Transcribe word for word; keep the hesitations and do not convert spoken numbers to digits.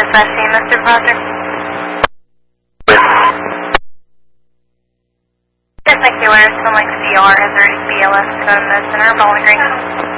Dispatch team, Mister Supervisor. Yes, thank you. Where's some like C R? Is there B L S code in the center? Bowling Green.